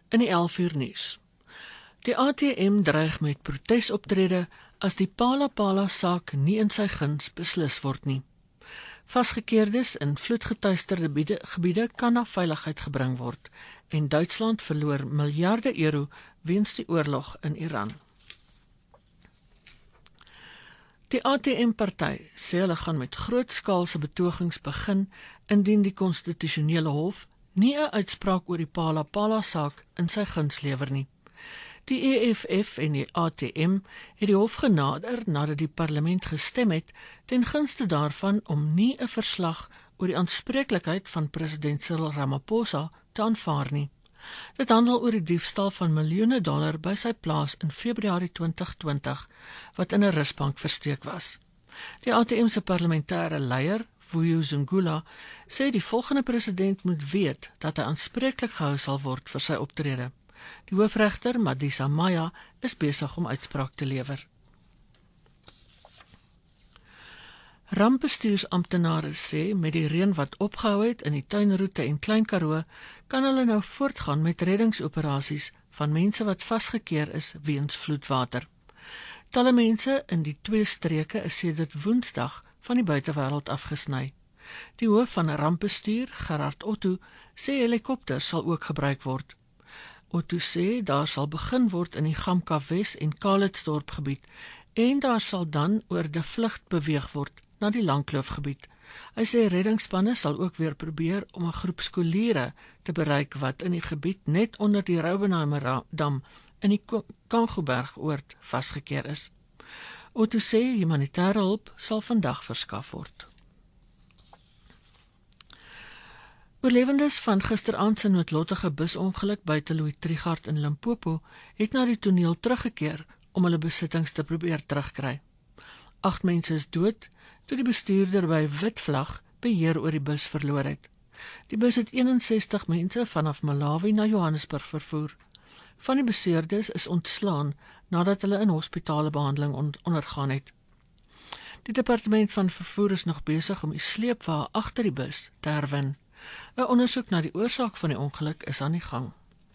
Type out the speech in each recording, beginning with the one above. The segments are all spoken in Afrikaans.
In die 11uur nuus. Die ATM dreig met protesoptrede as die Phala-Phala-saak nie in sy guns beslis word nie. Vasgekeerdes in vloedgetuisterde gebiede kan na veiligheid gebring word en Duitsland verloor miljarde euro weens die oorlog in Iran. Die ATM-party sê hulle gaan met grootskaalse betogings begin indien die konstitusionele hof nie 'n uitspraak oor die Phala-Phala-saak in sy guns lewer nie. Die EFF en die ATM het die hof genader nadat die parlement gestem het ten gunste daarvan om nie 'n verslag oor die aanspreeklikheid van president Cyril Ramaphosa te aanvaar nie. Dit handel oor die diefstal van miljoene dollar by sy plaas in Februarie 2020, wat in 'n rusbank versteek was. Die ATM se parlementêre leier, Vuyo Zungula, sê die volgende president moet weet dat hy aanspreeklik gehou sal word vir sy optrede. Die hoofregter, Madisa Maya, is besig om uitspraak te lewer. Rampbestuursamptenare sê met die reën wat opgehou het in die tuinroete en Klein Karoo, kan hulle nou voortgaan met reddingsoperasies van mense wat vasgekeer is weens vloedwater. Talle mense in die twee streke is sedert Woensdag van die buitewêreld afgesny. Die hoof van rampbestuur, Gerard Otto, sê helikopters sal ook gebruik word. Otto sê daar sal begin word in die Gamka Wes en Calitzdorp gebied en daar sal dan oor die vlucht beweeg word na die Langkloofgebied. Hy sê reddingsspanne sal ook weer probeer om 'n groep skoliere te bereik wat in die gebied net onder die Roubenheimer dam in die Kangobergoord vasgekeer is. Otto sê humanitêre hulp sal vandag verskaf word. Oorlewendes van gisteraand se noodlottige busongeluk buite Louis Trichardt in Limpopo het na die toneel teruggekeer om hulle besittings te probeer terugkry. 8 mense is dood toe die bestuurder by Wit Vlag beheer oor die bus verloor het. Die bus het 61 mense vanaf Malawi na Johannesburg vervoer. Van die beseerdes is ontslaan nadat hulle in hospitale behandeling ondergaan het. Die departement van vervoer is nog besig om die sleepwa agter die bus te herwin. 'n Ondersoek na die oorsaak van die ongeluk is aan die gang.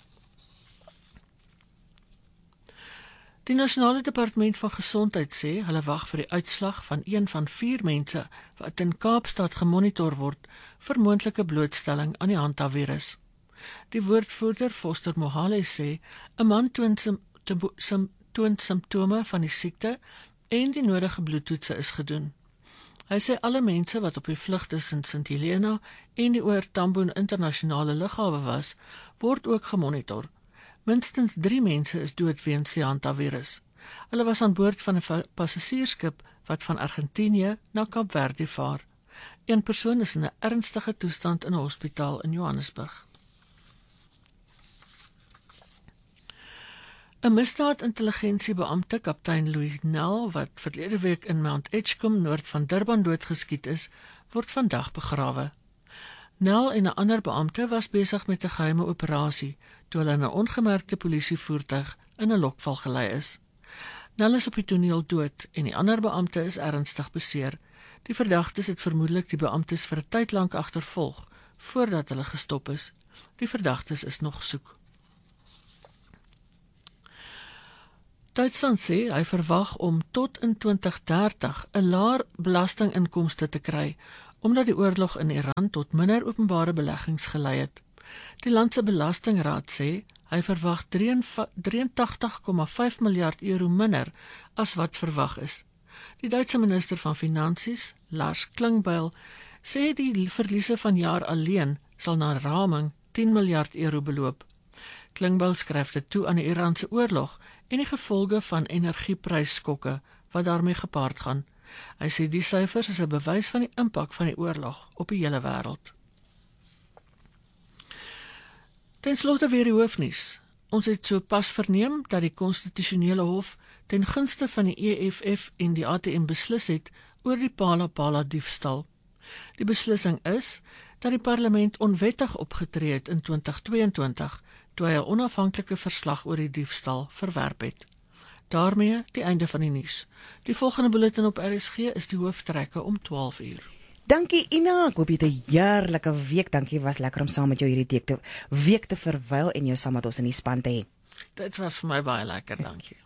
Die Nasionale Departement van Gesondheid sê hulle wag vir die uitslag van een van 4 mense wat in Kaapstad gemonitor word vir moontlike blootstelling aan die hantavirus. Die woordvoerder Foster Mohale sê 'n man toon simptome van die siekte en die nodige bloedtoetse is gedoen. Hy sê alle mense wat op die vlug tussen St Helena en die OR Tambo internasionale lughawe was, word ook gemonitor. Minstens 3 mense is dood weens die hantavirus. Hulle was aan boord van 'n passasiersskip wat van Argentinië na Kaapverde vaar. 1 persoon is in 'n ernstige toestand in 'n hospitaal in Johannesburg. 'n Misdaadintelligensiebeampte, kaptein Louis Nel, wat verlede week in Mount Edgecombe noord van Durban doodgeskiet is, word vandag begrawe. Nel en 'n ander beampte was besig met 'n geheime operasie toe hulle in 'n ongemerkte polisievoertuig in 'n lokval gelei is. Nel is op die toneel dood en die ander beampte is ernstig beseer. Die verdagtes het vermoedelik die beamptes vir 'n tyd lank agtervolg voordat hulle gestop is. Die verdagtes is nog soek. Duitsland sê hy verwag om tot in 2030 'n laer belastinginkomste te kry, omdat die oorlog in Iran tot minder openbare beleggings gelei het. Die land se belastingraad sê hy verwag 83,5 miljard euro minder as wat verwag is. Die Duitse minister van Finansies, Lars Klingbeil, sê die verliese van jaar alleen sal na raming 10 miljard euro beloop. Klingbeil skryf dit toe aan die Iranse oorlog en die gevolge van energieprysskokke wat daarmee gepaard gaan. Hy sê die syfers is 'n bewys van die impak van die oorlog op die hele wêreld. Ten slotte weer die hoofnuus. Ons het sopas verneem dat die konstitusionele hof ten gunste van die EFF en die ATM beslis het oor die Phala-Phala diefstal. Die beslissing is dat die parlement onwettig opgetree het in 2022 toe hy 'n onafhanklike verslag oor die diefstal verwerp het. Daarmee die einde van die nuus. Die volgende bulletin op RSG is die hooftrekke om 12 uur. Dankie Ina, ek hoop jy het 'n heerlike week. Dankie, was lekker om saam met jou hierdie week te verwyl en jou saam met ons in die span te hê. Dit was vir my baie lekker, dankie.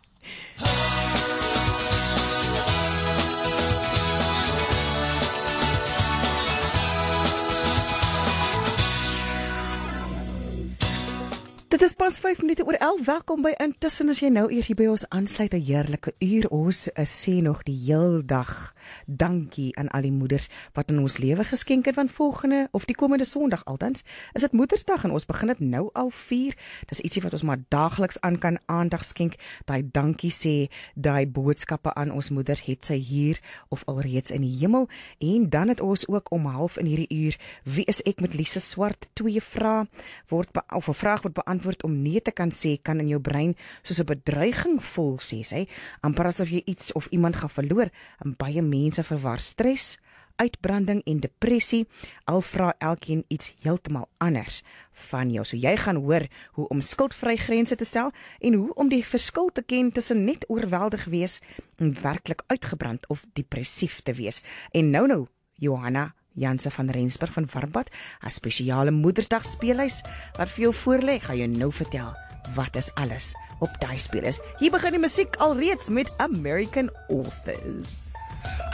Dit is pas 5 minute oor 11. Welkom by Intussen as jy nou eers hier by ons aansluit, 'n heerlike uur. Ons sê nog die heel dag dankie aan al die moeders wat in ons lewe geskenk het, want volgende of die komende Sondag altans is dit Moedersdag en ons begin dit nou al 4. Dis ietsie wat ons maar daagliks aan kan aandag skenk. Daai dankie sê, daai boodskappe aan ons moeders, het sy hier of alreeds in die hemel. En dan het ons ook om 12:30 in hierdie uur Wie is ek met Lise Swart. 2 vrae of 'n vraag word beantwoord om nee te kan sê, kan in jou brein soos 'n bedreiging voel, sê sy, amper asof jy iets of iemand gaan verloor. En baie mense verwar stres, uitbranding en depressie, al vra elkeen iets heeltemal anders van jou. So jy gaan hoor hoe om skuldvry grense te stel en hoe om die verskil te ken tussen net oorweldig wees en werklik uitgebrand of depressief te wees. En nou, Johanna Janse van Rensburg van Warmbad, 'n spesiale Moedersdag speellys wat vir jou voorlê. Ek gaan jou nou vertel wat is alles op daai speellys. Hier begin die musiek alreeds met American Authors.